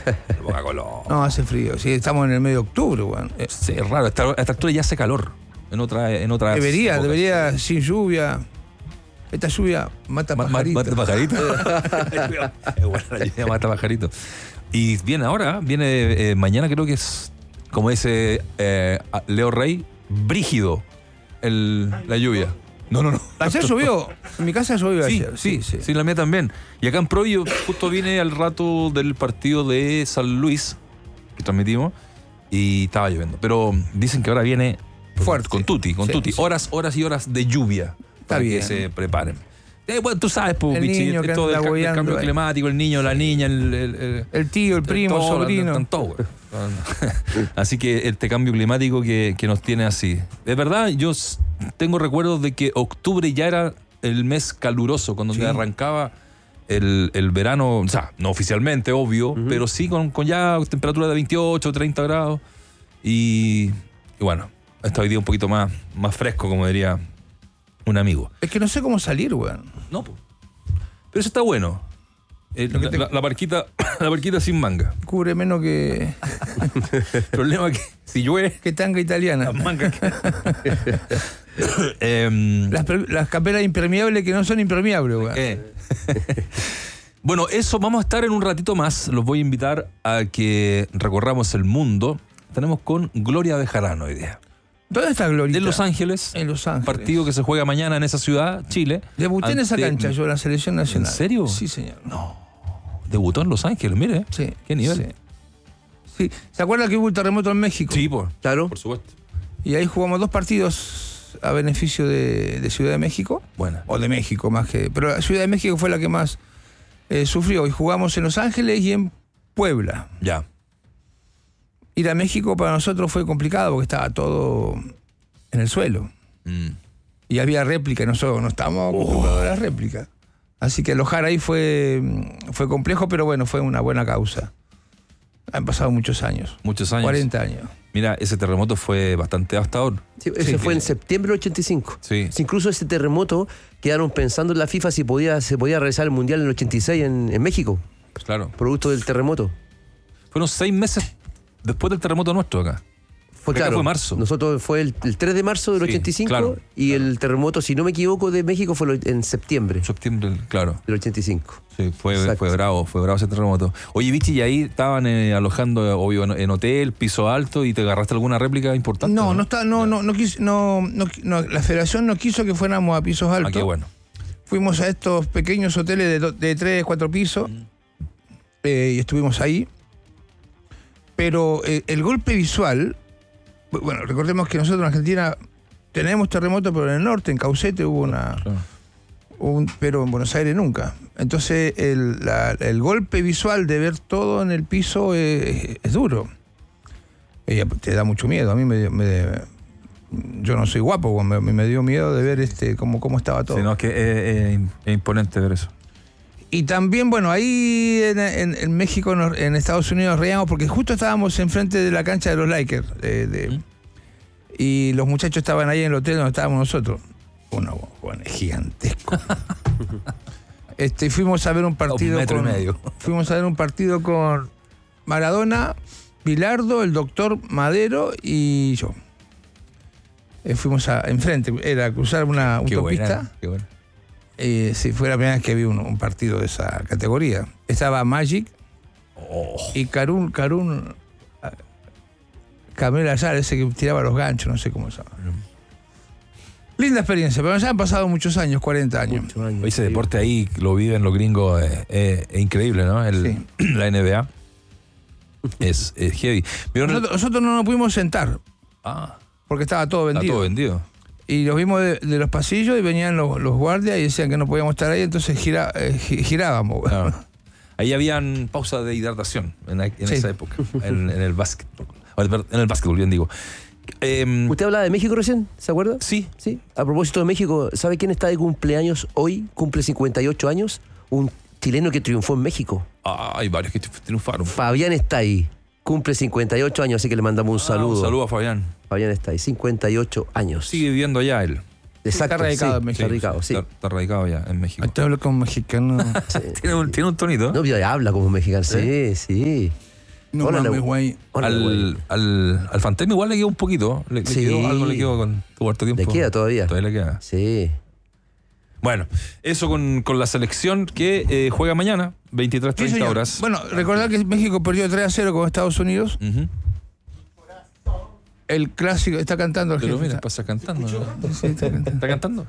Poca color. No, hace frío. Sí, estamos en el medio de octubre, weón. Sí, es raro. A esta altura ya hace calor. En otra Debería sin lluvia. Esta lluvia mata pajaritos. Mata pajaritos. Es buena la lluvia, mata pajaritos. Y viene mañana, creo que es, como dice Leo Rey, brígido la lluvia. No. Ayer llovió. En mi casa llovió Sí, ayer. sí, la mía también. Y acá en Pro yo justo vine al rato del partido de San Luis, que transmitimos, y estaba lloviendo. Pero dicen que ahora viene fuerte. Con tutti. Sí. Horas y horas de lluvia. Está para bien. Que se preparen. Bueno, tú sabes, El niño que todo anda el hueando cambio ahí. climático, el niño, la niña, El tío, el primo, el todo, sobrino. están todos, güey. Así que este cambio climático que nos tiene así. De verdad, yo tengo recuerdos de que octubre ya era el mes caluroso, cuando Sí. arrancaba el verano, o sea, no oficialmente, obvio, pero sí con ya temperatura de 28, 30 grados. Y bueno, está hoy día un poquito más fresco, como diría un amigo. Es que no sé cómo salir, weón. No, po. Pero eso está bueno. La barquita sin manga. Cubre menos que El problema es que si llueve, tanga italiana. las mangas Las camperas impermeables que no son impermeables, weón. Bueno, eso vamos a estar en un ratito más. Los voy a invitar a que recorramos el mundo. Tenemos con Gloria Bejarano hoy día. ¿Dónde está Glorita? De Los Ángeles. En Los Ángeles. Partido que se juega mañana en esa ciudad, Chile. Debuté en esa ante- cancha yo en la selección nacional. ¿En serio? Sí, señor. Debutó en Los Ángeles, mire. Sí. ¿Qué nivel? Sí. Sí. ¿Se acuerda que hubo un terremoto en México? Sí, por Claro. supuesto. Y ahí jugamos 2 partidos a beneficio de Ciudad de México. Bueno. O de México más que... Pero la Ciudad de México fue la que más sufrió. Y jugamos en Los Ángeles y en Puebla. Ya. Ir a México para nosotros fue complicado porque estaba todo en el suelo. Y había réplica y nosotros no estábamos acostumbrados a las réplicas. Así que alojar ahí fue complejo, pero bueno, fue una buena causa. Han pasado muchos años. Muchos años. 40 años. Mira, ese terremoto fue bastante devastador. Sí, ese fue en septiembre del 85. Sí. Incluso ese terremoto quedaron pensando en la FIFA si se podía realizar el Mundial en el 86 en México, Claro. producto del terremoto. Fueron 6 meses después del terremoto nuestro acá. Fue Acá claro. fue marzo. Nosotros fue el 3 de marzo del Sí, 85 claro, y el terremoto, si no me equivoco, de México fue en septiembre Septiembre, claro. del 85. Sí, fue Exacto. bravo ese terremoto. Oye, Vichy, ¿y ahí estaban alojando, obvio, en hotel, piso alto, y te agarraste alguna réplica importante? La federación no quiso que fuéramos a pisos altos. Ah, qué bueno. Fuimos a estos pequeños hoteles de 3, 4 pisos y estuvimos ahí. Pero el golpe visual, bueno, recordemos que nosotros en Argentina tenemos terremotos, pero en el norte, en Caucete hubo Claro. pero en Buenos Aires nunca. Entonces el golpe visual de ver todo en el piso es duro. Te da mucho miedo. A mí yo no soy guapo, me dio miedo de ver cómo estaba todo. Sí, no, es que es imponente ver eso. Y también, bueno, ahí en México, en Estados Unidos, reíamos porque justo estábamos enfrente de la cancha de los Lakers. Y los muchachos estaban ahí en el hotel donde estábamos nosotros. Gigantesco. Fuimos a ver un partido. 1,5 metros. Fuimos a ver un partido con Maradona, Bilardo, el doctor Madero y yo. Fuimos enfrente, era cruzar una Qué autopista. buena, qué bueno. Sí, fue la primera vez que vi un partido de esa categoría. Estaba Magic y Carún Camilo Ayala, ese que tiraba los ganchos, no sé cómo se llama. Linda experiencia, pero ya han pasado muchos años, 40 años. Muchos años, Ese sí. deporte ahí lo viven los gringos, es increíble, ¿no? Sí. La NBA es heavy. Pero Nosotros no nos pudimos sentar está porque estaba todo vendido. todo vendido. Y los vimos de los pasillos y venían los guardias y decían que no podíamos estar ahí, entonces girábamos. Claro. Ahí habían pausas de hidratación en Sí. esa época, en el básquetbol. En el básquetbol, bien digo. ¿Usted hablaba de México recién? ¿Se acuerda? Sí. Sí. A propósito de México, ¿sabe quién está de cumpleaños hoy? Cumple 58 años. Un chileno que triunfó en México. Hay varios que triunfaron. Fabián está ahí. Cumple 58 años, así que le mandamos un saludo. Un saludo a Fabián. Fabián está ahí, 58 años. Sigue viviendo allá él. Exacto. Está radicado en México. Está radicado, sí. Está radicado ya en México. Te hablo como mexicano. Tiene un tonito. No, pero habla como mexicano. Sí, sí. No, Hola, mames, güey. Hola, güey. Al Fantasma igual le quedó un poquito. Sí. Algo le quedó con tu harto tiempo. ¿Le queda todavía? Todavía le queda. Sí. Bueno, eso con la selección que juega mañana, 23:30 Sí, señor. horas. Bueno, recordad que México perdió 3-0 con Estados Unidos. Ujú. El clásico, está cantando el Pero jefe. mira, pasa cantando. ¿No? Sí, está cantando. ¿Está cantando?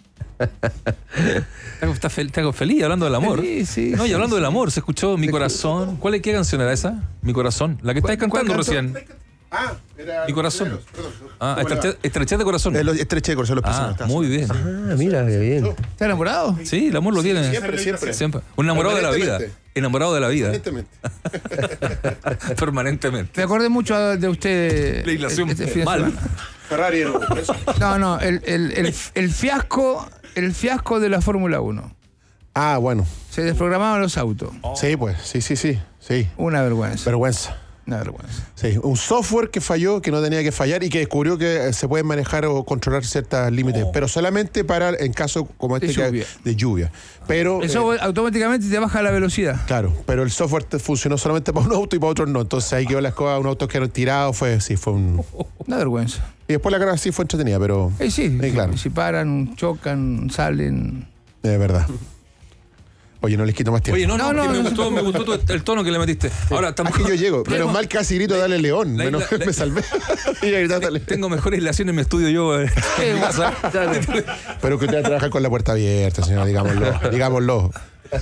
Está feliz hablando del amor. Sí. No, y hablando del amor, se escuchó Mi Corazón. ¿Qué canción era esa? Mi Corazón. La que estáis ¿Cuál cantando cantó? recién. Era Mi Corazón. Perdón. Estrechez de Corazón. Estreché de corazón los personas. Muy bien. Ah, mira, qué bien. ¿Está enamorado? Sí, el amor lo tiene. Siempre. Un enamorado de la vida. Permanentemente. Enamorado de la vida. Evidentemente. Permanentemente. Me acordé mucho de usted. Legislación este fin de mal. semana. Ferrari era No, el fiasco de la Fórmula 1. Ah, bueno. Se desprogramaban los autos. Sí, pues. Sí. Una vergüenza. Vergüenza. Una vergüenza. Sí, un software que falló, que no tenía que fallar y que descubrió que se pueden manejar o controlar ciertos límites, pero solamente para en caso como este de lluvia. Pero Eso automáticamente te baja la velocidad. claro, pero el software funcionó solamente para un auto y para otros no. Entonces ahí quedó las cosas, un auto que quedaron tirados, fue un. Una vergüenza. Y después la carrera sí fue entretenida, pero Sí. claro, Si paran, chocan, salen. de verdad. Oye, no les quito más tiempo. Oye, no, No, que no, me gustó el tono que le metiste. Ahora, Ah, que yo llego. Menos mal casi grito, dale León. Me salvé. Y a gritar, dale. Tengo mejor aislación en mi estudio yo en mi casa. Pero que usted trabaja con la puerta abierta, señora, digámoslo.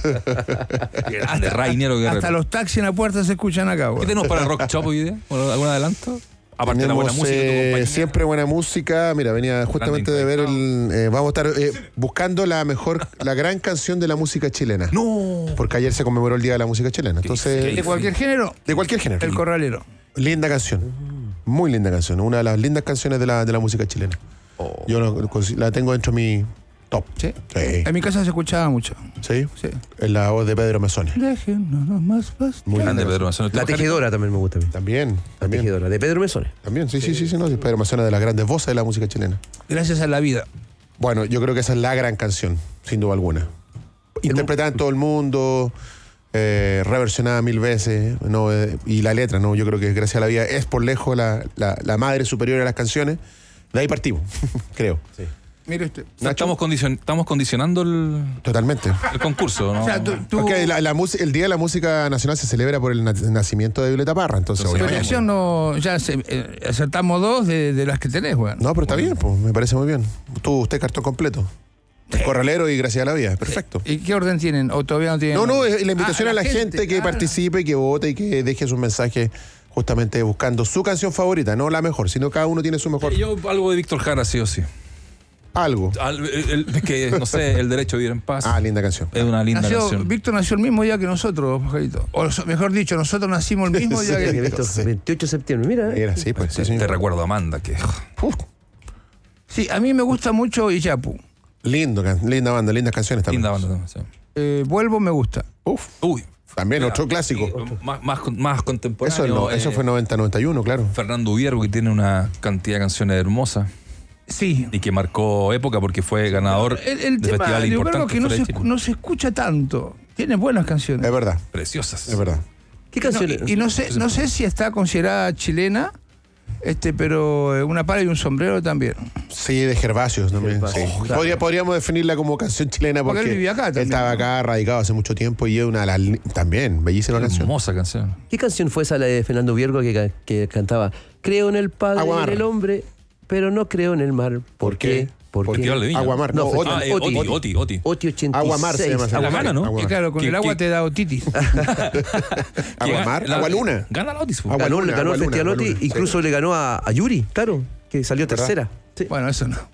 Grande, Rainiero Guerrero. Hasta los taxis en la puerta se escuchan acá, ¿Qué güey. tenemos para Rock Shop hoy día? ¿Algún adelanto? Aparte de la buena Tenemos, música de tu compañía. siempre buena música. Mira, venía justamente de ver vamos a estar buscando la gran canción de la música chilena. No. Porque ayer se conmemoró el Día de la Música Chilena. Entonces, De cualquier género, de cualquier género. el corralero. Linda canción. Muy linda canción. Una de las lindas canciones de la música chilena. Yo la tengo dentro de mi top. ¿Sí? Sí. En mi casa se escuchaba mucho. ¿Sí? Sí. En la voz de Pedro Mesone. Déjenos más fácil. Muy Grande, linda. Pedro Manzano. La tejedora también me gusta a mí. También. La tejedora, de Pedro Mesone. También, sí, no, sí, Pedro Mesone, de las grandes voces de la música chilena. Gracias a la vida. Bueno, yo creo que esa es la gran canción, sin duda alguna. Interpretada en todo el mundo, reversionada 1000 veces, ¿no? Y la letra, ¿no? Yo creo que Gracias a la Vida es por lejos la madre superior a las canciones. De ahí partimos, creo. Sí. Mire usted. Estamos condicionando el Totalmente. concurso, ¿no? O sea, tú Porque el Día de la Música Nacional se celebra por el nacimiento de Violeta Parra, entonces tu obviamente. elección no. Ya acertamos dos de las que tenés, güey. No, pero está bien, pues, me parece muy bien. Usted cartón completo. Corralero y Gracias a la Vida, perfecto. ¿Y qué orden tienen? ¿O todavía no tienen? No, es la invitación a la gente que Ah. participe, que vote y que deje sus mensajes justamente buscando su canción favorita, no la mejor, sino cada uno tiene su mejor. Yo algo de Víctor Jara, sí o sí. Algo. Que, no sé, El Derecho a Vivir en Paz. Ah, linda canción. Es una linda canción. Víctor nació el mismo día que nosotros, pajarito. O mejor dicho, nosotros nacimos el mismo día que Sí, Víctor. Víctor, 28 de septiembre, mira. Era así, pues, sí, Te señor. recuerdo a Amanda, que Uf, Sí, a mí me gusta mucho Iyapu. linda banda, lindas canciones también. linda banda también. Sí. Vuelvo me gusta. Uf, Uy, también otro clásico. más contemporáneo. Eso fue 90-91, claro. Fernando Viergo, que tiene una cantidad de canciones hermosas Sí. y que marcó época porque fue ganador El de tema festivales de Ubergo importantes. que no fuera se, de Chile. no se escucha tanto. Tiene buenas canciones. Es verdad, Preciosas. es verdad. ¿Qué No, canciones? y no sé si está considerada chilena, pero una pala y un sombrero también. Sí, de Gervasio también. Gervasio. Sí. Oh, claro. Podríamos definirla como canción chilena Porque porque él vivía acá también, estaba ¿no? acá radicado hace mucho tiempo y es una de las también bellísima canción. Hermosa canción. ¿Qué canción fue esa la de Fernando Viergo que cantaba? Creo en el Padre y Aguamar. en el hombre, pero no creo en el mar. ¿Por qué? Porque Festival de Viña. Aguamar, No, no, fue- Oti. Oti. Oti 86. Aguamar se llama. Aguamana, ¿no? Aguamar. Y claro, con ¿Qué- el agua qué- te da otitis. Aguamar, Agualuna. Gana la Otis. Agua- Ganó, Agualuna, ganó el Festival Agualuna, Oti, sí. incluso le ganó a Yuri, claro, que salió ¿Verdad? tercera. Sí. Bueno, eso no.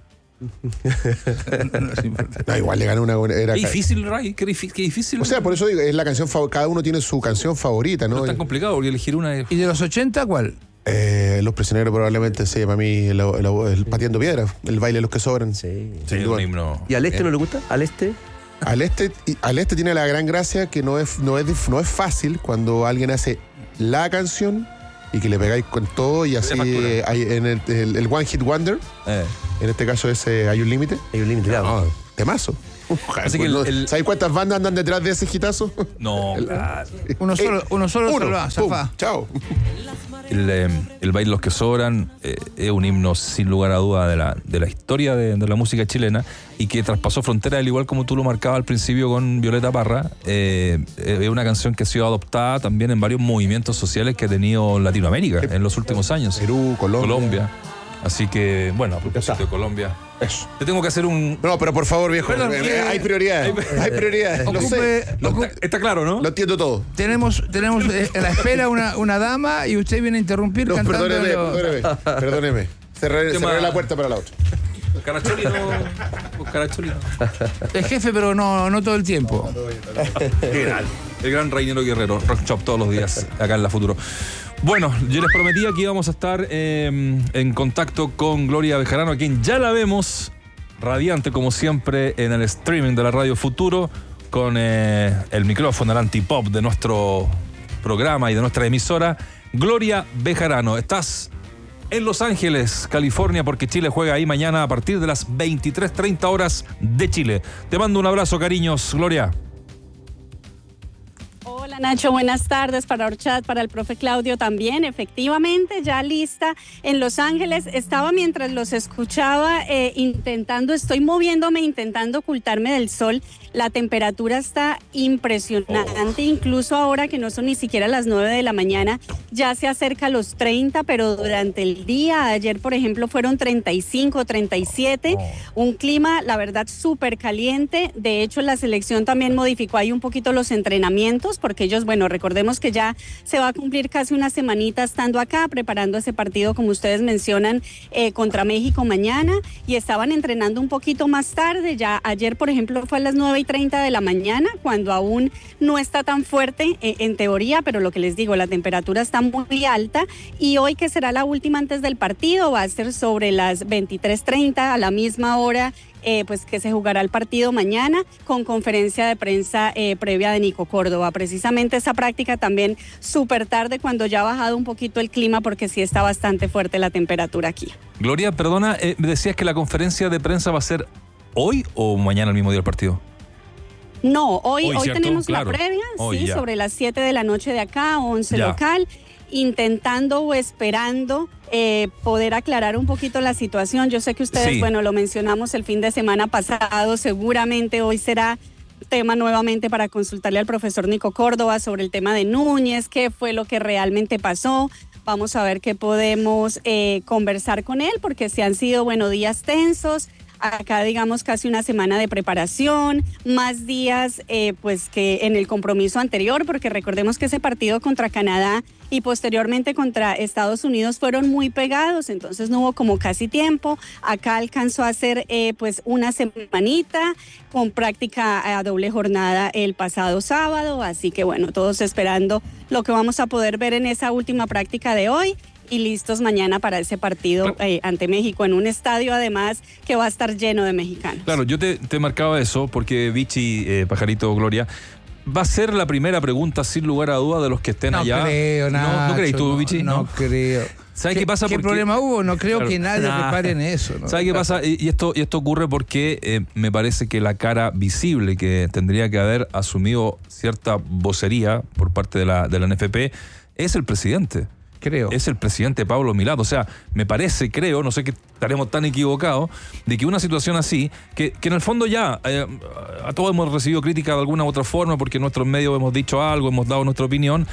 No es importante. No, igual le ganó una. Qué difícil, Ray. Qué difícil. O sea, por eso digo, es la canción cada uno tiene su canción favorita, no ¿no? es tan complicado porque elegir una es. ¿Y de los 80 cuál? Los Prisioneros probablemente sea para mí el Pateando Piedra, el baile de los que sobran. Sí. Sí, duda. un himno. ¿Y al este no le gusta? ¿Al este? Al este tiene la gran gracia que no es fácil cuando alguien hace la canción y que le pegáis con todo y así factura. hay en el One Hit Wonder, en este caso hay un límite. Hay un límite, claro. No, temazo. Así que ¿Sabes cuántas bandas andan detrás de ese hitazo? No. Uno solo se lo va, pum, zafá. chao. El baile Los que sobran es un himno sin lugar a duda de la historia de la música chilena y que traspasó fronteras, al igual como tú lo marcabas al principio con Violeta Parra. Es una canción que ha sido adoptada también en varios movimientos sociales que ha tenido Latinoamérica en los últimos años. Perú, Colombia. Así que, bueno, a propósito de Colombia. Eso. Te tengo que hacer un... No, pero por favor, viejo. Perdón, Hay prioridades. Hay prioridades. Lo sé. Está claro, ¿no? Lo entiendo todo. Tenemos en la espera una dama y usted viene a interrumpir No, cantando. perdóneme. Cerré la puerta para la otra. Caracholi no... Caracholi no. Es jefe, pero no todo el tiempo. El gran Reinero Guerrero, Rock Shop todos los días acá en La Futuro. Bueno, yo les prometía que íbamos a estar en contacto con Gloria Bejarano, a quien ya la vemos radiante como siempre en el streaming de la Radio Futuro, con el micrófono, el antipop de nuestro programa y de nuestra emisora. Gloria Bejarano, estás en Los Ángeles, California, porque Chile juega ahí mañana a partir de las 23:30 horas de Chile. Te mando un abrazo, cariños, Gloria. Hola Nacho, buenas tardes para Orchat, para el profe Claudio también. Efectivamente, ya lista en Los Ángeles. Estaba mientras los escuchaba estoy moviéndome, intentando ocultarme del sol. La temperatura está impresionante, incluso ahora que no son ni siquiera las 9 de la mañana, ya se acerca a los 30, pero durante el día, ayer por ejemplo fueron 35, 37, un clima la verdad súper caliente. De hecho la selección también modificó ahí un poquito los entrenamientos, porque ellos, bueno, recordemos que ya se va a cumplir casi una semanita estando acá, preparando ese partido como ustedes mencionan contra México mañana, y estaban entrenando un poquito más tarde. Ya ayer por ejemplo fue a las 9:30 de la mañana, cuando aún no está tan fuerte en teoría, pero lo que les digo, la temperatura está muy alta, y hoy, que será la última antes del partido, va a ser sobre las 23:30, a la misma hora pues que se jugará el partido mañana, con conferencia de prensa previa de Nico Córdoba. Precisamente esa práctica también súper tarde, cuando ya ha bajado un poquito el clima, porque sí está bastante fuerte la temperatura aquí. Gloria, perdona, me decías que la conferencia de prensa va a ser hoy o mañana el mismo día del partido. No, hoy tenemos claro. La previa, Hoy, sí, ya. sobre las 7 de la noche de acá, 11 Ya. local, intentando o esperando poder aclarar un poquito la situación. Yo sé que ustedes, Sí. bueno, lo mencionamos el fin de semana pasado, seguramente hoy será tema nuevamente para consultarle al profesor Nico Córdoba sobre el tema de Núñez, qué fue lo que realmente pasó. Vamos a ver qué podemos conversar con él, porque sí han sido, bueno, días tensos. Acá, digamos, casi una semana de preparación, más días pues que en el compromiso anterior, porque recordemos que ese partido contra Canadá y posteriormente contra Estados Unidos fueron muy pegados, entonces no hubo como casi tiempo. Acá alcanzó a hacer pues una semanita con práctica a doble jornada el pasado sábado, así que bueno, todos esperando lo que vamos a poder ver en esa última práctica de hoy. Y listos mañana para ese partido ante México, en un estadio además que va a estar lleno de mexicanos. Claro, yo te marcaba eso porque Vichy, Pajarito, Gloria, va a ser la primera pregunta sin lugar a duda de los que estén allá. No creo, Nacho, ¿No crees tú, Vichy? No creo. ¿Sabes qué pasa? ¿Qué problema hubo? No creo que nadie repare en eso, ¿no? ¿Sabes qué pasa? Y esto ocurre porque me parece que la cara visible que tendría que haber asumido cierta vocería por parte de la NFP es el presidente. Creo. Es el presidente Pablo Milad. O sea, me parece, creo, no sé que estaremos tan equivocados, de que una situación así, que en el fondo ya a todos hemos recibido crítica de alguna u otra forma, porque en nuestros medios hemos dicho algo, hemos dado nuestra opinión,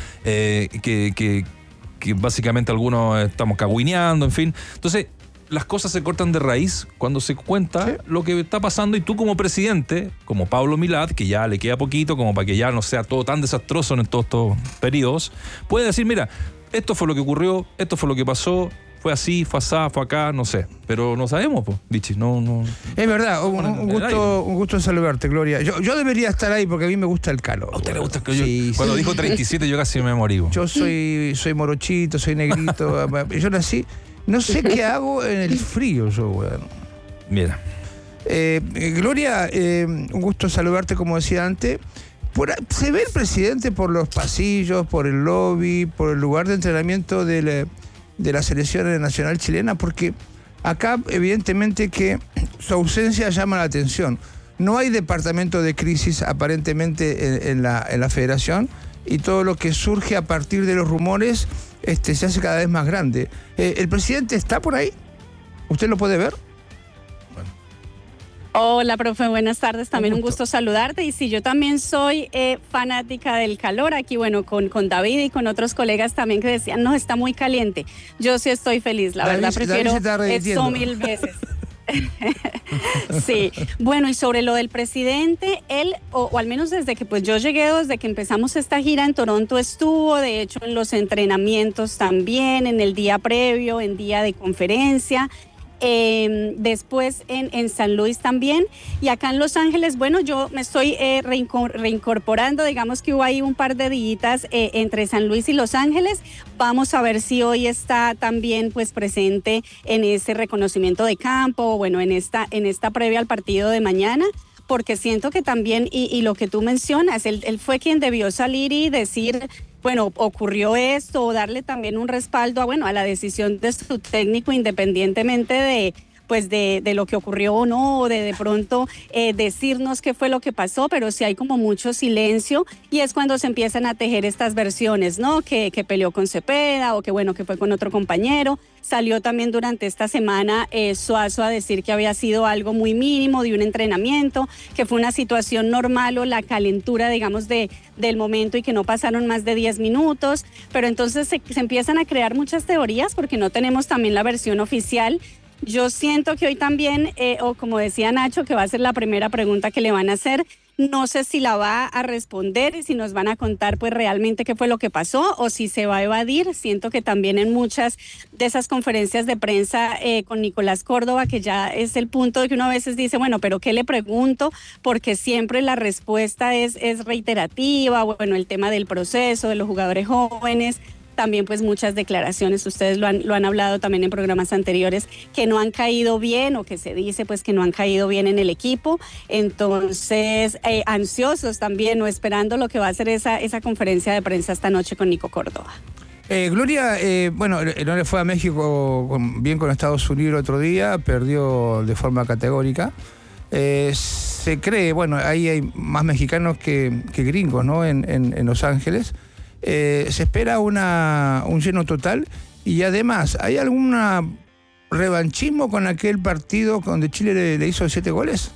que básicamente algunos estamos cagüineando, en fin. Entonces, las cosas se cortan de raíz cuando se cuenta lo que está pasando, y tú como presidente, como Pablo Milad, que ya le queda poquito, como para que ya no sea todo tan desastroso en todos estos periodos, puede decir, mira, esto fue lo que ocurrió, esto fue lo que pasó, fue así, fue asá, fue acá, no sé. Pero no sabemos, pues, Vichy, no. Es verdad, un gusto saludarte, Gloria. Yo debería estar ahí porque a mí me gusta el calor. ¿A usted le gusta que Sí, cuando sí. dijo 37 yo casi me morí. Yo soy morochito, soy negrito. Yo nací, no sé qué hago en el frío yo, weón. Mira. Gloria, un gusto saludarte, como decía antes. Se ve el presidente por los pasillos, por el lobby, por el lugar de entrenamiento de la selección nacional chilena, porque acá evidentemente que su ausencia llama la atención. No hay departamento de crisis aparentemente en la federación, y todo lo que surge a partir de los rumores se hace cada vez más grande. ¿El presidente está por ahí? ¿Usted lo puede ver? Hola, profe, buenas tardes. También un gusto saludarte. Y sí, yo también soy fanática del calor. Aquí, bueno, con David y con otros colegas también que decían, no, está muy caliente. Yo sí estoy feliz, la verdad, prefiero esto 1000 veces. Sí, bueno, y sobre lo del presidente, él, o al menos desde que pues yo llegué, desde que empezamos esta gira en Toronto estuvo, de hecho en los entrenamientos también, en el día previo, en día de conferencia. Después en San Luis también, y acá en Los Ángeles, bueno, yo me estoy reincorporando, digamos que hubo ahí un par de días entre San Luis y Los Ángeles. Vamos a ver si hoy está también pues presente en ese reconocimiento de campo, bueno, en esta previa al partido de mañana, porque siento que también, y lo que tú mencionas, él fue quien debió salir y decir, bueno, ocurrió esto, o darle también un respaldo a la decisión de su técnico, independientemente de lo que ocurrió o no, o de pronto decirnos qué fue lo que pasó, pero sí hay como mucho silencio, y es cuando se empiezan a tejer estas versiones, ¿no? Que peleó con Cepeda, o que fue con otro compañero. Salió también durante esta semana Suazo a decir que había sido algo muy mínimo de un entrenamiento, que fue una situación normal o la calentura, digamos, del momento, y que no pasaron más de 10 minutos. Pero entonces se empiezan a crear muchas teorías porque no tenemos también la versión oficial. Yo siento que hoy también, o como decía Nacho, que va a ser la primera pregunta que le van a hacer. No sé si la va a responder y si nos van a contar pues realmente qué fue lo que pasó, o si se va a evadir. Siento que también en muchas de esas conferencias de prensa con Nicolás Córdoba, que ya es el punto de que uno a veces dice, bueno, pero ¿qué le pregunto? Porque siempre la respuesta es reiterativa, bueno, el tema del proceso, de los jugadores jóvenes. También pues muchas declaraciones, ustedes lo han hablado también en programas anteriores, que no han caído bien, o que se dice pues que no han caído bien en el equipo. Entonces, ansiosos también, o esperando lo que va a ser esa conferencia de prensa esta noche con Nico Córdoba. Gloria, no le fue a México bien con Estados Unidos el otro día, perdió de forma categórica. Se cree, ahí hay más mexicanos que gringos, ¿no? En Los Ángeles. Se espera un lleno total, y además, ¿hay algún revanchismo con aquel partido donde Chile le hizo 7 goles?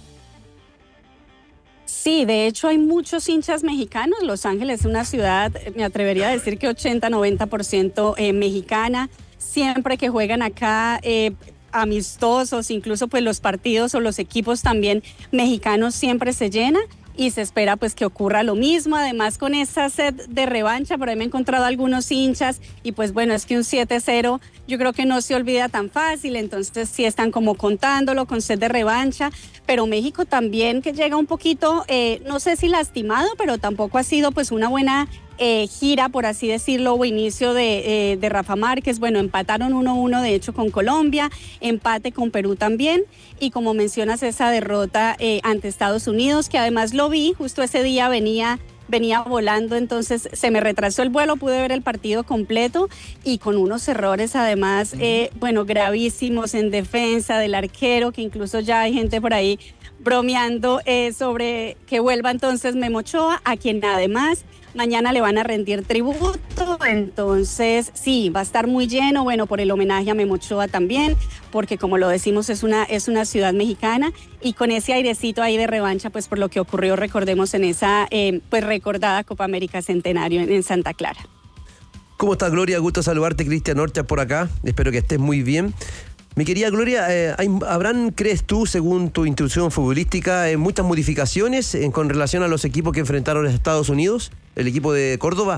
Sí, de hecho hay muchos hinchas mexicanos. Los Ángeles es una ciudad, me atrevería a decir que 80-90% mexicana. Siempre que juegan acá amistosos, incluso pues los partidos o los equipos también mexicanos siempre se llenan. Y se espera pues que ocurra lo mismo, además con esa sed de revancha. Por ahí me he encontrado algunos hinchas, y pues bueno, es que un 7-0 yo creo que no se olvida tan fácil, entonces sí están como contándolo con sed de revancha. Pero México también, que llega un poquito, no sé si lastimado, pero tampoco ha sido pues una buena gira, por así decirlo, o inicio de Rafa Márquez. Bueno, empataron 1-1 de hecho con Colombia, empate con Perú también, y como mencionas, esa derrota ante Estados Unidos, que además lo vi, justo ese día venía volando, entonces se me retrasó el vuelo, pude ver el partido completo, y con unos errores además, gravísimos en defensa del arquero, que incluso ya hay gente por ahí bromeando sobre que vuelva entonces Memo Ochoa, a quien además mañana le van a rendir tributo. Entonces sí, va a estar muy lleno, por el homenaje a Memo Ochoa también, porque como lo decimos es una ciudad mexicana, y con ese airecito ahí de revancha pues por lo que ocurrió, recordemos, en esa pues recordada Copa América Centenario en Santa Clara. ¿Cómo estás, Gloria? Gusto saludarte, Cristian Orchard por acá, espero que estés muy bien. Mi querida Gloria, ¿habrán, crees tú, según tu instrucción futbolística, muchas modificaciones con relación a los equipos que enfrentaron a Estados Unidos, el equipo de Córdoba?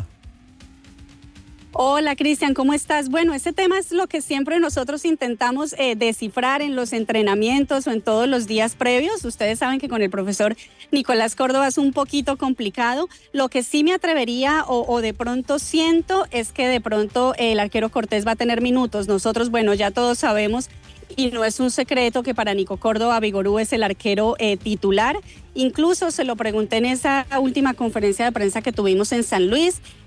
Hola, Cristian, ¿cómo estás? Bueno, ese tema es lo que siempre nosotros intentamos descifrar en los entrenamientos o en todos los días previos. Ustedes saben que con el profesor Nicolás Córdoba es un poquito complicado. Lo que sí me atrevería o de pronto siento es que de pronto el arquero Cortés va a tener minutos. Nosotros, ya todos sabemos, y no es un secreto, que para Nico Córdoba Vigorú es el arquero titular. Incluso se lo pregunté en esa última conferencia de prensa que tuvimos en San Luis.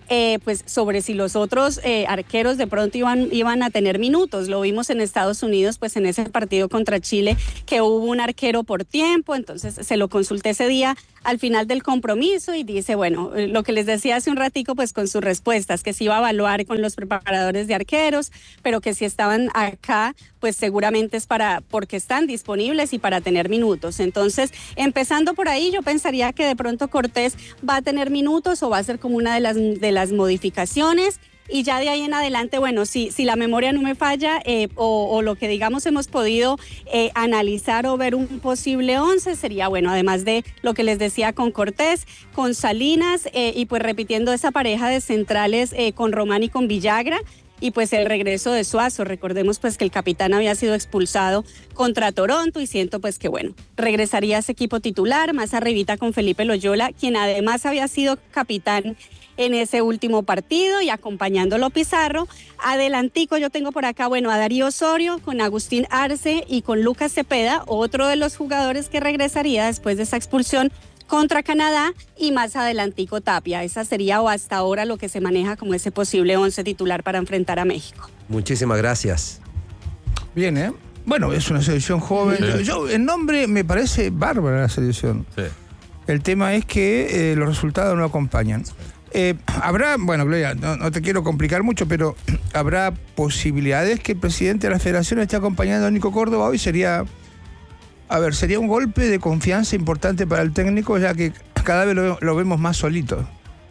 pues sobre si los otros arqueros de pronto iban a tener minutos. Lo vimos en Estados Unidos, pues en ese partido contra Chile, que hubo un arquero por tiempo, entonces se lo consulté ese día al final del compromiso y dice, bueno, lo que les decía hace un ratico, pues con sus respuestas, que se iba a evaluar con los preparadores de arqueros, pero que si estaban acá, pues seguramente es porque están disponibles y para tener minutos. Entonces, empezando por ahí, yo pensaría que de pronto Cortés va a tener minutos o va a ser como una de las modificaciones. Y ya de ahí en adelante, bueno, si la memoria no me falla o lo que digamos hemos podido analizar o ver un posible 11 sería, bueno, además de lo que les decía con Cortés, con Salinas y pues repitiendo esa pareja de centrales con Román y con Villagra. Y pues el regreso de Suazo, recordemos pues que el capitán había sido expulsado contra Toronto y siento pues que bueno, regresaría a ese equipo titular, más arribita con Felipe Loyola, quien además había sido capitán en ese último partido y acompañándolo Pizarro. Adelantico yo tengo por acá, bueno, a Darío Osorio con Agustín Arce y con Lucas Cepeda, otro de los jugadores que regresaría después de esa expulsión contra Canadá, y más adelantico Tapia. Esa sería o hasta ahora lo que se maneja como ese posible 11 titular para enfrentar a México. Muchísimas gracias. Bien, ¿eh? Bueno, es una selección joven. Sí. El nombre me parece bárbara la selección. Sí. El tema es que los resultados no acompañan. Habrá, bueno, Gloria, no te quiero complicar mucho, pero habrá posibilidades que el presidente de la federación esté acompañando a Nico Córdoba hoy. Sería un golpe de confianza importante para el técnico, ya que cada vez lo vemos más solito.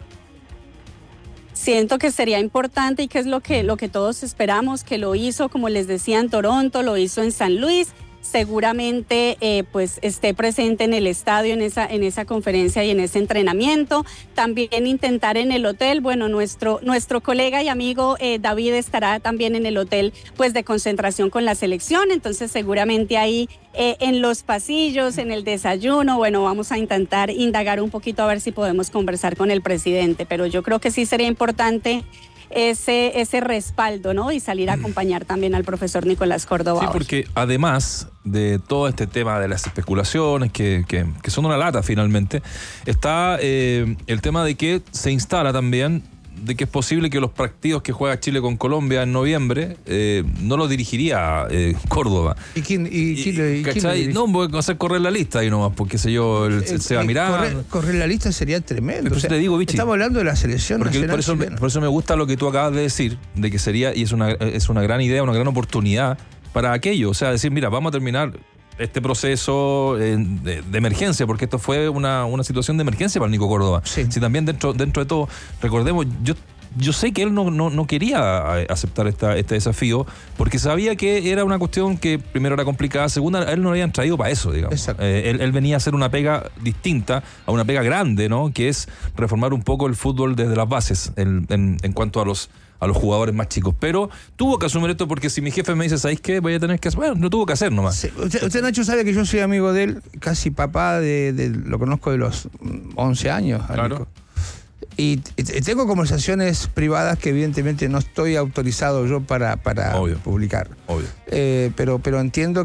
Siento que sería importante y que es lo que todos esperamos, que lo hizo, como les decía, en Toronto, lo hizo en San Luis. Seguramente pues esté presente en el estadio, en esa conferencia y en ese entrenamiento. También intentar en el hotel, bueno, nuestro colega y amigo David estará también en el hotel pues de concentración con la selección, entonces seguramente ahí en los pasillos, en el desayuno, bueno, vamos a intentar indagar un poquito a ver si podemos conversar con el presidente, pero yo creo que sí sería importante ese respaldo, ¿no? Y salir a acompañar también al profesor Nicolás Córdoba. Sí, porque además de todo este tema de las especulaciones que son una lata finalmente, está el tema de que se instala también de que es posible que los partidos que juega Chile con Colombia en noviembre no los dirigiría Córdoba. ¿Y Chile? ¿Cachai? No, voy a hacer correr la lista ahí nomás, porque sé yo, se va a mirar. Correr la lista sería tremendo. Entonces te digo, Vichy, estamos hablando de la selección nacional. Por eso me gusta lo que tú acabas de decir, de que sería, y es una gran idea, una gran oportunidad para aquello. O sea, decir, mira, vamos a terminar este proceso de emergencia, porque esto fue una situación de emergencia para Nico Córdoba. Sí. Si también dentro de todo, recordemos, yo sé que él no quería aceptar este desafío, porque sabía que era una cuestión que primero era complicada, segunda, a él no lo habían traído para eso, digamos. Él venía a hacer una pega distinta, a una pega grande, ¿no? Que es reformar un poco el fútbol desde las bases, en cuanto a los jugadores más chicos, pero tuvo que asumir esto, porque si mi jefe me dice, ¿sabéis qué? Voy a tener que hacer, bueno, no tuvo que hacer nomás. Sí. Usted, Nacho, sabe que yo soy amigo de él, casi papá lo conozco de los 11 años. Claro. Nico. Y tengo conversaciones privadas que evidentemente no estoy autorizado yo para publicar. Obvio. Pero entiendo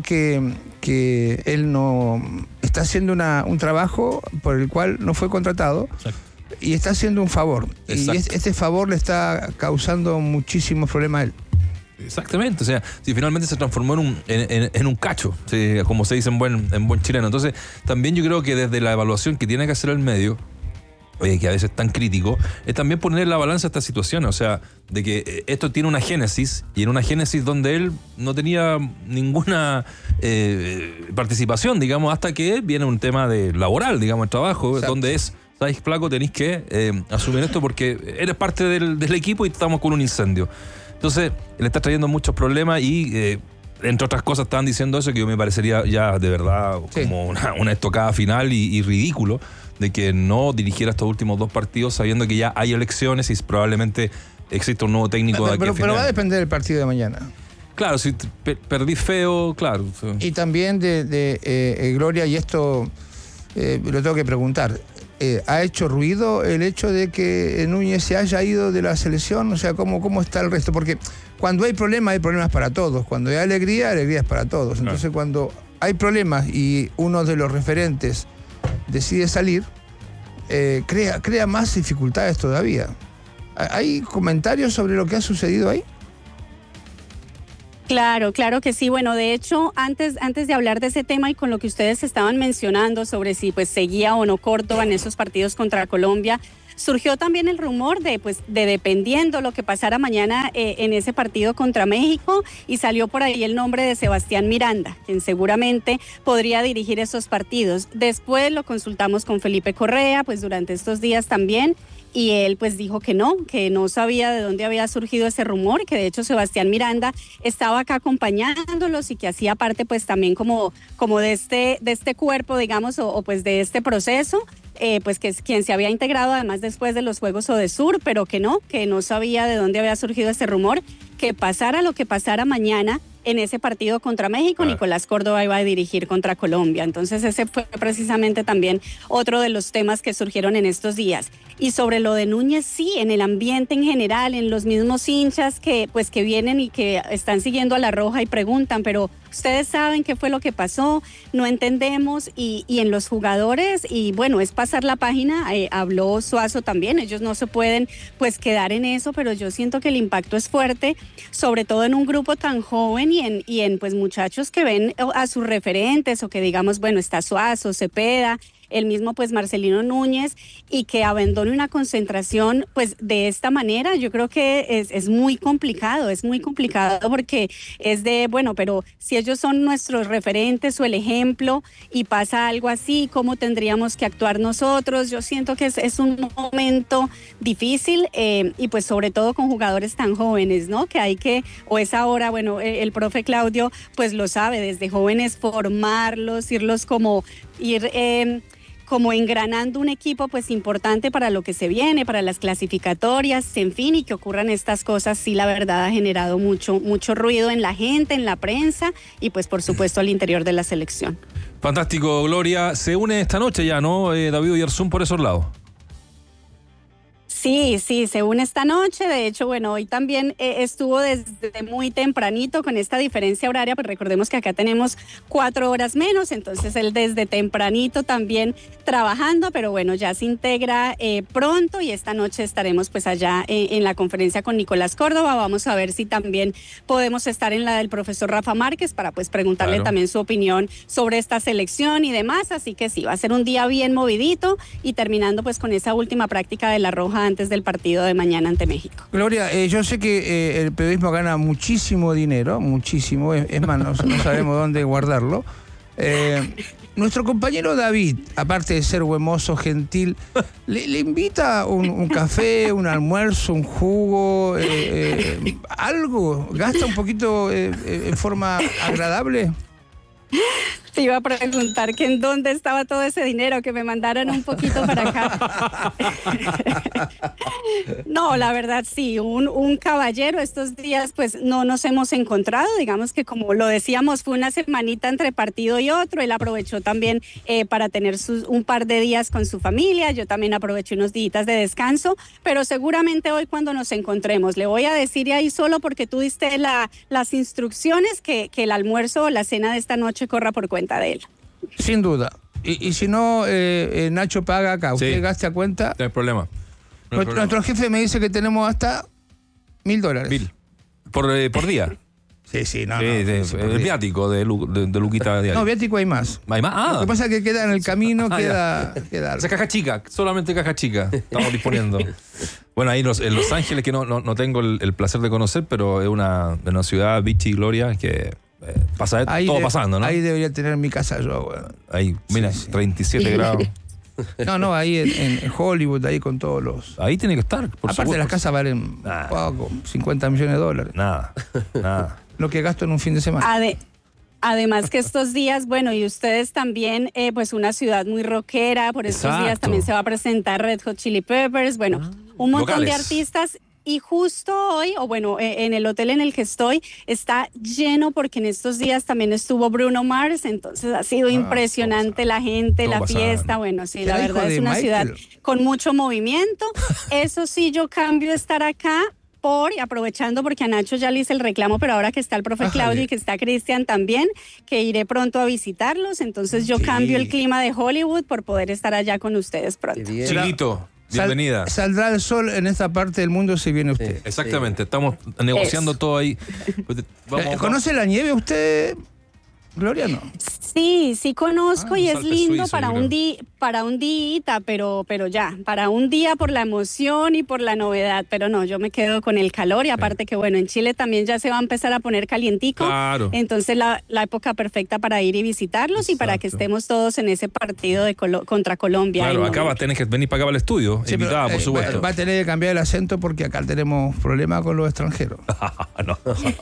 que él no está haciendo un trabajo por el cual no fue contratado. Exacto. Y está haciendo un favor. Exacto. Y este favor le está causando muchísimos problemas a él. Exactamente, o sea, si finalmente se transformó en un cacho, ¿sí? Como se dice en buen chileno. Entonces, también yo creo que desde la evaluación que tiene que hacer el medio, que a veces es tan crítico, es también poner en la balanza esta situación, o sea, de que esto tiene una génesis, y en una génesis donde él no tenía ninguna participación, digamos, hasta que viene un tema laboral, digamos, el trabajo. Exacto. Donde ¿sabes, flaco? Tenéis que asumir esto porque eres parte del equipo y estamos con un incendio. Entonces, le está trayendo muchos problemas y, entre otras cosas, estaban diciendo eso, que yo me parecería ya de verdad como una estocada final y ridículo de que no dirigiera estos últimos 2 partidos sabiendo que ya hay elecciones y probablemente existe un nuevo técnico de aquí a final. Pero va a depender del partido de mañana. Claro, si perdí feo, claro. Y también de Gloria, y esto lo tengo que preguntar, ¿ha hecho ruido el hecho de que Núñez se haya ido de la selección? O sea, ¿cómo está el resto? Porque cuando hay problemas para todos. Cuando hay alegría es para todos. Entonces, cuando hay problemas y uno de los referentes decide salir, crea más dificultades todavía. ¿Hay comentarios sobre lo que ha sucedido ahí? Claro que sí. Bueno, de hecho, antes de hablar de ese tema y con lo que ustedes estaban mencionando sobre si pues seguía o no Córdoba en esos partidos contra Colombia, surgió también el rumor de dependiendo lo que pasara mañana en ese partido contra México, y salió por ahí el nombre de Sebastián Miranda, quien seguramente podría dirigir esos partidos. Después lo consultamos con Felipe Correa, pues durante estos días también, y él pues dijo que no sabía de dónde había surgido ese rumor, que de hecho Sebastián Miranda estaba acá acompañándolos y que hacía parte pues también como de este cuerpo, digamos, o pues de este proceso. Pues que es quien se había integrado además después de los Juegos Odesur, pero que no sabía de dónde había surgido ese rumor. Que pasara lo que pasara mañana en ese partido contra México, Nicolás Córdoba iba a dirigir contra Colombia. Entonces ese fue precisamente también otro de los temas que surgieron en estos días. Y sobre lo de Núñez, sí, en el ambiente en general, en los mismos hinchas que vienen y que están siguiendo a La Roja y preguntan, pero ustedes saben qué fue lo que pasó, no entendemos, y en los jugadores, y bueno, es pasar la página, habló Suazo también, ellos no se pueden pues quedar en eso, pero yo siento que el impacto es fuerte, sobre todo en un grupo tan joven y en pues muchachos que ven a sus referentes, o que digamos, bueno, está Suazo, Cepeda, el mismo pues Marcelino Núñez, y que abandone una concentración pues de esta manera. Yo creo que es muy complicado porque es de, bueno, pero si ellos son nuestros referentes o el ejemplo y pasa algo así, ¿cómo tendríamos que actuar nosotros? Yo siento que es un momento difícil, y pues sobre todo con jugadores tan jóvenes, ¿no? Que hay que, o es ahora, bueno, el profe Claudio pues lo sabe, desde jóvenes formarlos, como engranando un equipo pues importante para lo que se viene, para las clasificatorias, en fin, y que ocurran estas cosas, sí, la verdad ha generado mucho ruido en la gente, en la prensa y pues por supuesto al interior de la selección. Fantástico, Gloria. Se une esta noche ya, ¿no? David Oyarzún por esos lados. Sí, se une esta noche. De hecho, bueno, hoy también estuvo desde muy tempranito con esta diferencia horaria, pues recordemos que acá tenemos 4 horas menos, entonces él desde tempranito también trabajando, pero bueno, ya se integra pronto, y esta noche estaremos pues allá en la conferencia con Nicolás Córdoba. Vamos a ver si también podemos estar en la del profesor Rafa Márquez para pues preguntarle también su opinión sobre esta selección y demás, así que sí, va a ser un día bien movidito, y terminando pues con esa última práctica de La Roja antes del partido de mañana ante México. Gloria, yo sé que el periodismo gana muchísimo dinero, muchísimo, es más, no sabemos dónde guardarlo. Nuestro compañero David, aparte de ser huemoso, gentil, le invita un café, un almuerzo, un jugo, algo, gasta un poquito en forma agradable. Te iba a preguntar que en dónde estaba todo ese dinero, que me mandaran un poquito para acá. No, la verdad sí, un caballero. Estos días pues no nos hemos encontrado, digamos que como lo decíamos, fue una semanita entre partido y otro. Él aprovechó también para tener un par de días con su familia, yo también aproveché unos días de descanso, pero seguramente hoy cuando nos encontremos, le voy a decir ahí solo porque tú diste las instrucciones, que el almuerzo o la cena de esta noche corra por cuenta de él. Sin duda. Y si no, Nacho paga acá. Usted gaste a cuenta. No hay problema. Nuestro jefe me dice que tenemos hasta $1.000. 1.000. ¿Por día? Sí, no. El viático de Luquita diario. No, viático hay más. ¿Hay más? Lo que pasa es que queda en el camino, queda. Esa caja chica, solamente caja chica. Estamos disponiendo. Bueno, ahí en Los Ángeles, que no tengo el placer de conocer, pero es una ciudad, Vichy, Gloria, que pasa todo pasando, ¿no? Ahí debería tener mi casa yo, bueno. Ahí, mira, 37 grados. No, ahí en Hollywood, ahí con todos los... Ahí tiene que estar, por Aparte supuesto. las casas valen poco, $50 millones. Nada. Lo que gasto en un fin de semana. Además que estos días, bueno, y ustedes también, pues una ciudad muy rockera, por estos días también se va a presentar Red Hot Chili Peppers, bueno, un montón locales. de artistas. Y justo hoy, o bueno, en el hotel en el que estoy, está lleno porque en estos días también estuvo Bruno Mars, entonces ha sido impresionante la gente, la fiesta, bueno, sí, la verdad es una ciudad con mucho movimiento. Eso sí, yo cambio estar acá y aprovechando porque a Nacho ya le hice el reclamo, pero ahora que está el profe Claudio y que está Cristian también, que iré pronto a visitarlos, entonces yo cambio el clima de Hollywood por poder estar allá con ustedes pronto. Bienvenida. Saldrá el sol en esta parte del mundo si viene usted. Exactamente, estamos negociando todo ahí. ¿Conoce la nieve usted, Gloria, no? Sí conozco y es Alpes lindo suizos, para yo un creo. para un día, pero ya, para un día por la emoción y por la novedad, pero no, yo me quedo con el calor y aparte que bueno, en Chile también ya se va a empezar a poner calientico, Claro. entonces la época perfecta para ir y visitarlos y para que Exacto. estemos todos en ese partido de contra Colombia. Claro, en acá va a tener que venir para acá para el estudio, Sí, invitada, pero, por supuesto. Va a tener que cambiar el acento porque acá tenemos problemas con los extranjeros. No.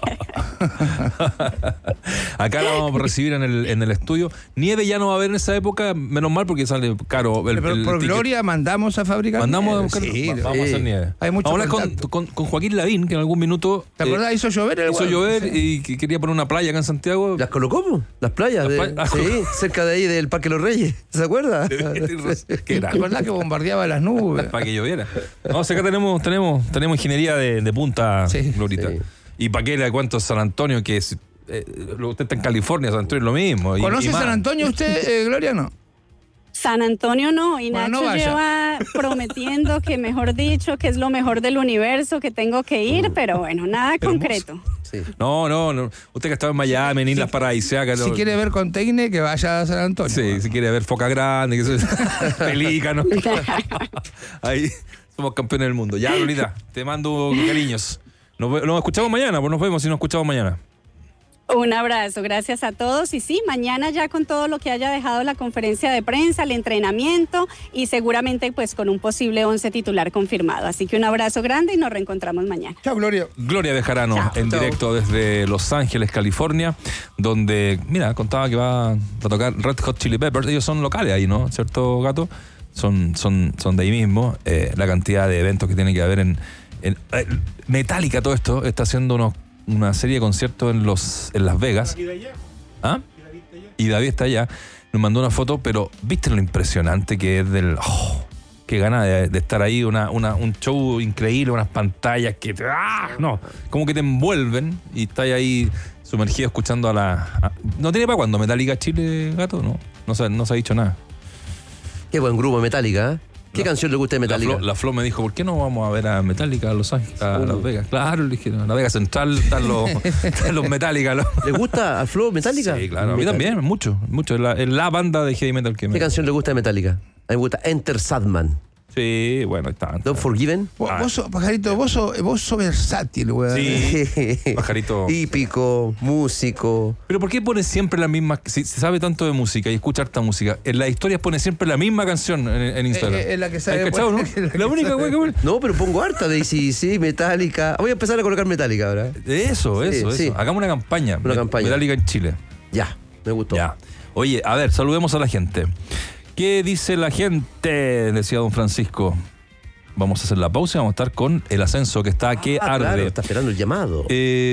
Acá la vamos a recibir en el estudio. Nieve ya no va a haber en esa época, menos mal porque sale caro el Pero por ticket. Gloria mandamos a fabricar Mandamos a nieve. buscar, Sí, vamos a hacer nieve. Hay mucho Vamos a hablar contacto. con Joaquín Lavín, que en algún minuto ¿Te acordás? Hizo llover el hizo weón. llover Sí. y que quería poner una playa acá en Santiago. Las colocó, po, las playas. Las de- playas. sí, cerca de ahí del Parque Los Reyes. ¿Se acuerda? Qué ¿Te grande. acordás que bombardeaba las nubes? Para que lloviera. No, o sea, acá tenemos ingeniería de punta, Sí. Glorita. Sí. Y para qué le cuento San Antonio, que es, usted está en California, San Antonio es lo mismo. y ¿Conoce más. San Antonio usted, Gloria, no? San Antonio no, y Bueno, no Nacho vaya. lleva prometiendo que, mejor dicho, que es lo mejor del universo, que tengo que ir, pero bueno, nada concreto. Sí. No. Usted que estaba en Miami, en Islas Paradisíacas. Si quiere ver con Teine, que vaya a San Antonio. Sí, si quiere ver foca grande, que eso es pelícano. Ahí somos campeones del mundo. Ya, Lolita, te mando cariños. Nos escuchamos mañana, pues nos vemos y nos escuchamos mañana. Un abrazo, gracias a todos. Y sí, mañana ya con todo lo que haya dejado la conferencia de prensa, el entrenamiento y seguramente pues con un posible 11 titular confirmado. Así que un abrazo grande y nos reencontramos mañana. Chao, Gloria. Gloria Bejarano, Chao. en Chao. directo desde Los Ángeles, California, donde, mira, contaba que va a tocar Red Hot Chili Peppers. Ellos son locales ahí, ¿no? ¿Cierto, Gato? Son de ahí mismo. La cantidad de eventos que tiene que haber en Metallica, todo esto, está haciendo una serie de conciertos en Las Vegas. ¿Ah? Y David está allá. Nos mandó una foto, pero ¿viste lo impresionante que es qué gana de estar ahí, un show increíble, unas pantallas que como que te envuelven y estás ahí sumergido escuchando ¿No tiene para cuándo Metallica Chile, Gato? No se ha dicho nada. Qué buen grupo Metallica, ¿eh? ¿Qué canción le gusta de Metallica? La Flo me dijo, ¿por qué no vamos a ver a Metallica a Los Ángeles, a Las Vegas? Claro, le dije, en Las Vegas Central están los Metallica. ¿Le gusta al Flow Metallica? Sí, claro. A mí también, mucho. Es la banda de heavy metal que me... ¿Qué canción le gusta de Metallica? A mí me gusta Enter Sandman. Sí, bueno, ahí está. Don't Forgiven. Pajarito, vos sos versátil, weón. Sí, pajarito. Hípico, músico. Pero ¿por qué pones siempre la misma? Si se sabe tanto de música y escucha harta música, en las historias pone siempre la misma canción en Instagram. Es la que sabe. ¿Has cachado, no? La única güey que pone. No, pero pongo harta de AC/DC, Metallica. Voy a empezar a colocar Metallica ahora. Eso. sí. Hagamos una campaña. Una campaña. Metallica en Chile. Ya, me gustó. Ya. Oye, a ver, saludemos a la gente. ¿Qué dice la gente? Decía don Francisco. Vamos a hacer la pausa y vamos a estar con el ascenso que está que arde. Claro, está esperando el llamado.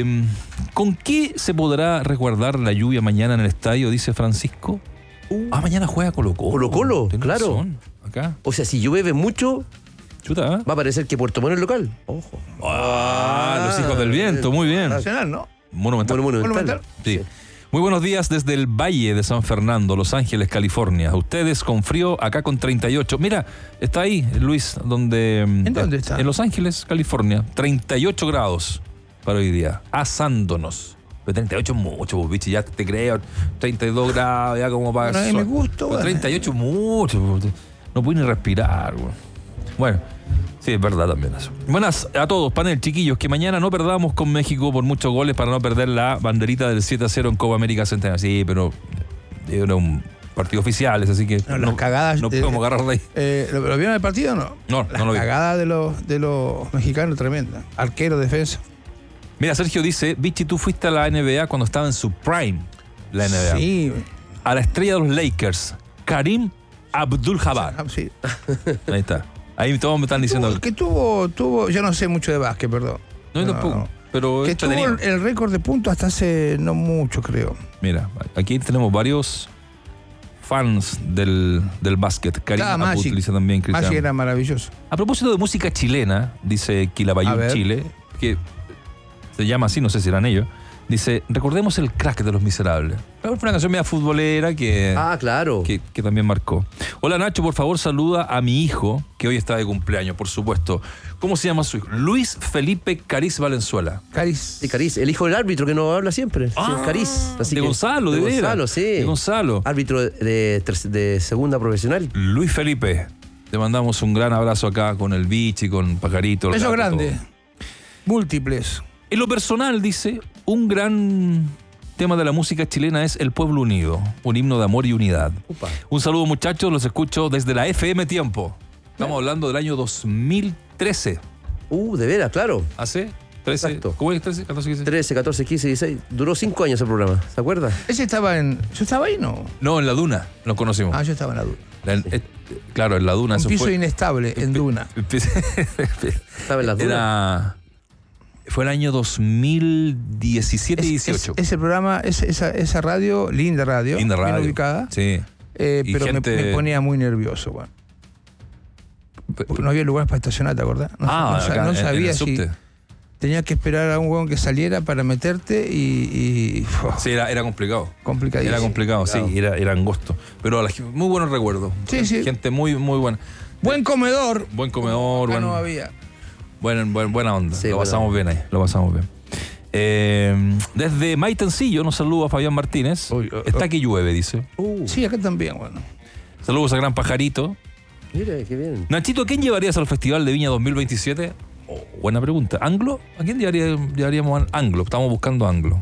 ¿Con qué se podrá resguardar la lluvia mañana en el estadio? Dice Francisco. Mañana juega Colo-Colo. Colo-Colo, Tenés claro. razón. Acá. O sea, si llueve mucho, Chuta, ¿eh? va a parecer que Puerto Montt es local. Ojo. Los hijos del viento, muy bien. Nacional, ¿no? Monumental. Monumental. Sí. Muy buenos días desde el Valle de San Fernando, Los Ángeles, California. Ustedes con frío, acá con 38. Mira, está ahí, Luis, donde... ¿En dónde está? En Los Ángeles, California. 38 grados para hoy día. Asándonos. Pero 38 es mucho, pues, bicho, ya te creo. 32 grados, ya como para... No es mi gusto, Pero bueno. 38 es mucho. Pues, no puedes ni respirar, güey. Bueno, sí, es verdad también eso. Buenas a todos, panel, chiquillos, que mañana no perdamos con México por muchos goles para no perder la banderita del 7-0 en Copa América Centenario. Sí, pero era un partido oficial, así que No, las cagadas, no podemos agarrar de ahí. ¿Lo vieron el partido o no? No, Las no lo vi. cagadas de los mexicanos, tremenda. Arquero, defensa. Mira, Sergio dice, Vichy, tú fuiste a la NBA cuando estaba en su prime, la NBA. Sí. A la estrella de los Lakers, Karim Abdul-Jabbar. Sí. Ahí está. Ahí todos me están diciendo... Que tuvo, yo no sé mucho de básquet, perdón. No, yo tampoco. Pero Que es tuvo entretenido. el récord de puntos hasta hace no mucho, creo. Mira, aquí tenemos varios fans del básquet. Karim Ah, Abud, Magic. dice también Cristian. Magic era maravilloso. A propósito de música chilena, dice A Quilabayún ver. Chile, que se llama así, no sé si eran ellos. Dice, recordemos el crack de Los Miserables. Fue una canción media futbolera que claro. que también marcó. Hola Nacho, por favor saluda a mi hijo, que hoy está de cumpleaños, por supuesto. ¿Cómo se llama su hijo? Luis Felipe Cariz Valenzuela. Cariz. Sí, Cariz, el hijo del árbitro que no habla siempre. Sí, Cariz. Así de que- Gonzalo, de veras. Gonzalo, sí. De Gonzalo. Árbitro de segunda profesional. Luis Felipe, te mandamos un gran abrazo acá con el Bichi, con Pajarito. el Beso gato, grande. todo. Múltiples. En lo personal, dice, un gran tema de la música chilena es El Pueblo Unido, un himno de amor y unidad. Upa. Un saludo, muchachos, los escucho desde la FM Tiempo. Estamos hablando del año 2013. De veras, claro. ¿Hace? 13. Exacto. ¿Cómo es 13? 14, 15. 13, 14, 15, 16. Duró 5 años el programa, ¿se acuerda? Ese estaba en. ¿Yo estaba ahí? No. No, en la Duna, nos conocimos. Yo estaba en la Duna. Claro, en la Duna. Un eso piso fue. inestable en Duna. Estaba en las dunas. Fue el año 2017 y 18. Ese programa, esa radio, linda radio. Linda radio. Bien ubicada. Sí. Y Pero gente- me ponía muy nervioso, bueno. Porque no había lugares para estacionar, ¿te acordás? No acá en sabía el si subte. tenías que esperar a un huevón que saliera para meterte y Sí, era complicado. complicadísimo. Era complicado, sí, era angosto. Pero muy buenos recuerdos. Sí, sí. Gente muy, muy buena. Buen comedor. Buen comedor, Acá no había. buena onda. Sí, lo buena pasamos bien ahí, lo pasamos bien. Desde Maitencillo nos saluda Fabián Martínez. Está que llueve, dice. Sí, acá también, bueno. Saludos a Gran Pajarito. Mira, qué bien. Nachito, ¿a quién llevarías al Festival de Viña 2027? Buena pregunta. ¿Anglo? ¿A quién llevaríamos a Anglo? Estamos buscando Anglo.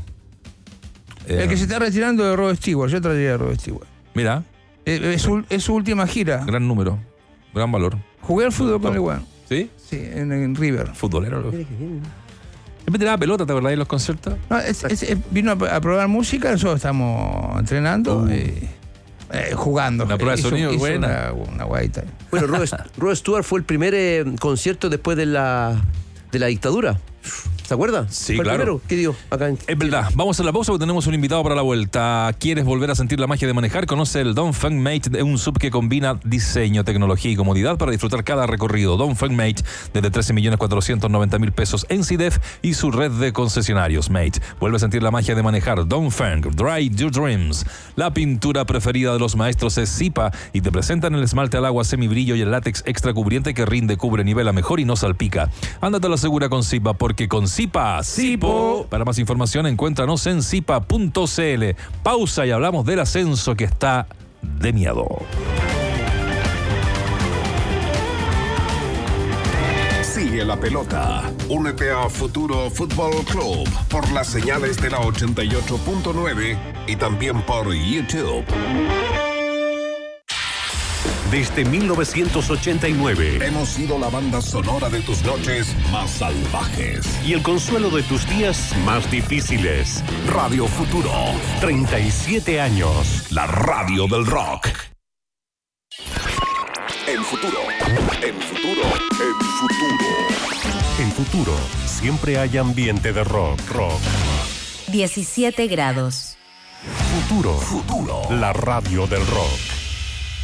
El que se está retirando de Rod Stewart. Yo traería a Rod Stewart. Mira, Es su última gira. gran número, gran valor. Jugué al fútbol con el weón. ¿Sí? Sí, en River. Futbolero. Mira, qué bien. Siempre tiraba pelota, ¿te acordás de los conciertos? No, vino a probar música, nosotros estamos entrenando jugando. La prueba de sonido, hizo buena. una guaita. Bueno, Rod Stewart fue el primer concierto después de la dictadura. ¿Se acuerda? Sí, ¿Fue el claro. primero que dio acá en Es verdad. Vamos a la pausa porque tenemos un invitado para la vuelta. ¿Quieres volver a sentir la magia de manejar? Conoce el Dongfeng Mate, un sub que combina diseño, tecnología y comodidad para disfrutar cada recorrido. Dongfeng Mate, desde 13.490.000 pesos en CIDEF y su red de concesionarios. Mate, vuelve a sentir la magia de manejar. Dongfeng, Dry Your Dreams. La pintura preferida de los maestros es Zipa y te presentan el esmalte al agua semibrillo y el látex extra cubriente que rinde, cubre, nivela mejor y no salpica. Ándate a la segura con Zipa, porque con Zipa, Zipo. Para más información, encuéntranos en zipa.cl. Pausa y hablamos del ascenso que está de miedo. Sigue la pelota. Únete a Futuro Fútbol Club por las señales de la 88.9 y también por YouTube. Desde 1989 Hemos sido la banda sonora de tus noches más salvajes. y el consuelo de tus días más difíciles. Radio Futuro, 37 años. la radio del rock. En futuro, en futuro, en futuro. En Futuro siempre hay ambiente de rock. 17 grados. Futuro, la radio del rock.